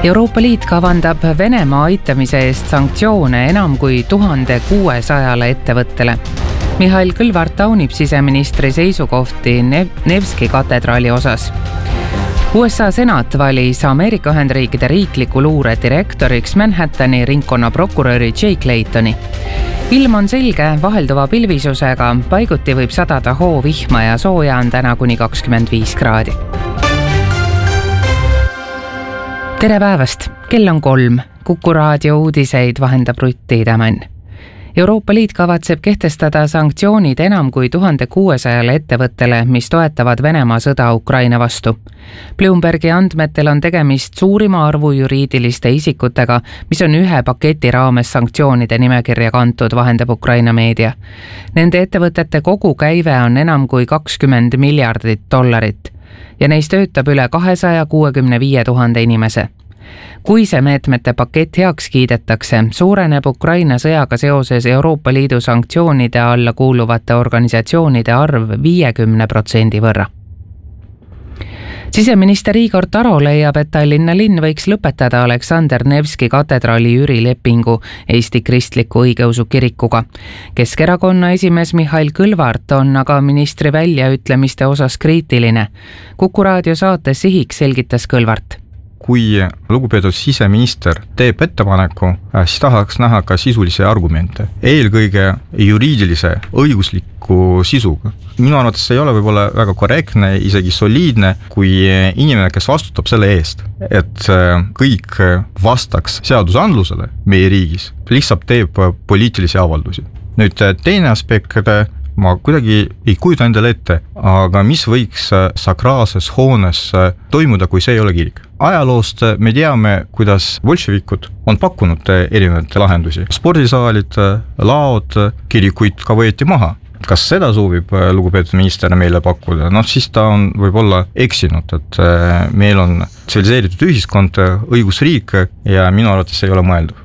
Euroopa Liit kavandab Venemaa aitamise eest sanktsioone enam kui 1600 ettevõttele. Mihhail Kõlvart taunib siseministri seisukohti Nevski katedraali osas. USA senat valis Ameerika Ühendriikide riikliku luure direktoriks Manhattani ringkonnaprokuröri Jay Claytoni. Ilm on selge, vahelduva pilvisusega, paiguti võib sadada hoovihma ja sooja on täna kuni 25 kraadi. Tere päevast, kell on 3, Kuku raadio uudiseid vahendab Rutt Tiidemann. Euroopa Liit kavatseb kehtestada sanktsioonid enam kui 1600 ettevõttele, mis toetavad Venemaa sõda Ukraina vastu. Bloombergi andmetel on tegemist suurima arvu juriidiliste isikutega, mis on ühe paketi raames sanktsioonide nimekirja kantud, vahendab Ukraina meedia. Nende ettevõtete kogukäive on enam kui $20 miljardit ja neis töötab üle 265 000 inimese. Kui see meetmete pakett heaks kiidetakse, suureneb Ukraina sõjaga seoses Euroopa Liidu sanktsioonide alla kuuluvate organisatsioonide arv 50% võrra. Siseminister Igor Taro leiab, et Tallinna linn võiks lõpetada Aleksander Nevski katedraali üürilepingu Eesti Kristliku Õigeusu Kirikuga. Keskerakonna esimees Mihhail Kõlvart on aga ministri väljaütlemiste osas kriitiline. Kuku raadio saates Sihiks selgitas Kõlvart. Kui lugupeetud siseminister teeb ettepaneku, siis tahaks näha ka sisulisi argumente. Eelkõige juriidilise, õigusliku sisuga. Minu arvates ei ole võib-olla väga korrektne, isegi soliidne, kui inimene, kes vastutab selle eest, et kõik vastaks seadusandlusele meie riigis, lihtsalt teeb poliitilisi avaldusi. Nüüd teine aspekt, ma kuidagi ei kujuta endale ette, aga mis võiks sakraalses hoones toimuda, kui see ei ole kirik. Ajaloost me teame, kuidas bolševikud on pakkunud erinevaid lahendusi. Spordisaalid, laod, kirikuid ka võeti maha. Kas seda soovib lugupeetud minister meile pakkuda? Siis ta on võib-olla eksinud, et meil on tsiviliseeritud ühiskond, õigusriik ja minu arvates ei ole mõeldav.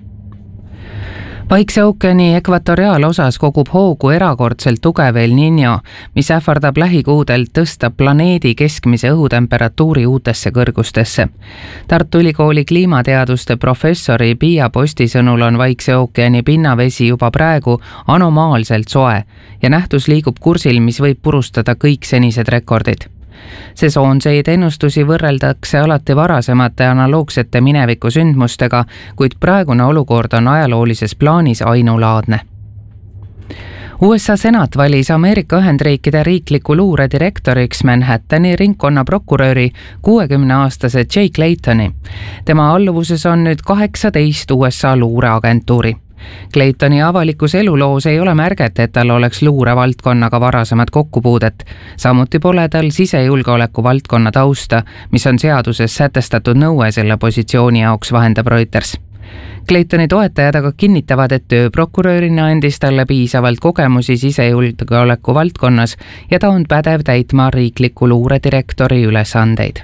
Vaikse ookeani ekvatoriaalosas kogub hoogu erakordselt tugev El Niño, mis ähvardab lähikuudelt tõsta planeedi keskmise õhutemperatuuri uutesse kõrgustesse. Tartu Ülikooli kliimateaduste professori Pia Posti sõnul on Vaikse ookeani pinnavesi juba praegu anomaalselt soe ja nähtus liigub kursil, mis võib purustada kõik senised rekordid. Sesoonseid ennustusi võrreldakse alati varasemate analoogsete mineviku sündmustega, kuid praegune olukord on ajaloolises plaanis ainulaadne. USA senat valis Ameerika Ühendriikide riikliku luure direktoriks Manhattani ringkonnaprokuröri 60-aastase Jay Claytoni. Tema alluvuses on nüüd 18 USA luureagentuuri. Claytoni avalikus eluloos ei ole märget, et tal oleks luure valdkonnaga varasemad kokkupuudet. Samuti pole tal sisejulgeoleku valdkonna tausta, mis on seaduses sätestatud nõue selle positsiooni jaoks, vahendab Reuters. Claytoni toetajad aga kinnitavad, et tööprokurörina andis talle piisavalt kogemusi sisejulgeoleku valdkonnas ja ta on pädev täitma riikliku luure direktori ülesandeid.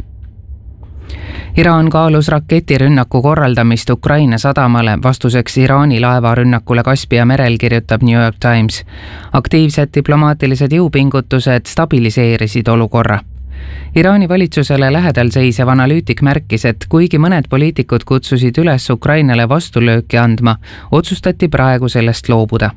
Iraan kaalus raketirünnaku korraldamist Ukraina sadamale vastuseks Iraani laevarünnakule Kaspia merel, kirjutab New York Times. Aktiivsed diplomaatilised jõupingutused stabiliseerisid olukorra. Iraani valitsusele lähedal seisev analüütik märkis, et kuigi mõned poliitikud kutsusid üles Ukrainale vastulööki andma, otsustati praegu sellest loobuda.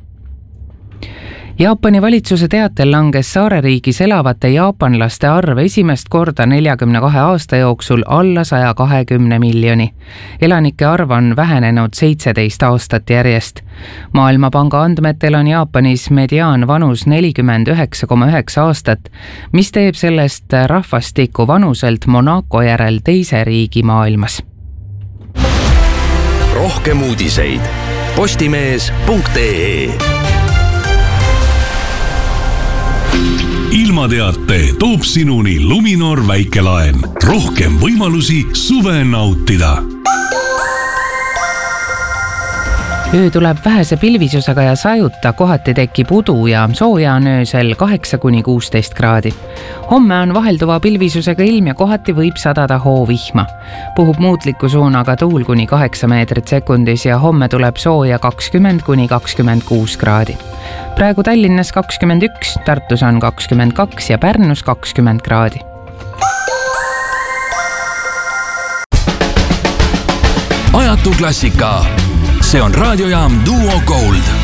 Jaapani valitsuse teatel langes saareriigis elavate jaapanlaste arv esimest korda 42 aasta jooksul alla 120 miljoni. Elanike arv on vähenenud 17 aastat järjest. Maailmapanga andmetel on Jaapanis mediaan vanus 49,9 aastat, mis teeb sellest rahvastiku vanuselt Monaco järel teise riigi maailmas. Rohkem uudiseid postimees.ee. Ilmateate toob sinuni Luminor väikelaen. Rohkem võimalusi suve nautida. Öö tuleb vähese pilvisusega ja sajuta, kohati tekib udu ja sooja on öösel 8–16 kraadi. Homme on vahelduva pilvisusega ilm ja kohati võib sadada hoovihma. Puhub muutliku suunaga tuul kuni 8 meetrit sekundis ja homme tuleb sooja 20–26 kraadi. Praegu Tallinnas 21, Tartus on 22 ja Pärnus 20 kraadi. ajatu klassika. See on raadiojaam Duo Gold.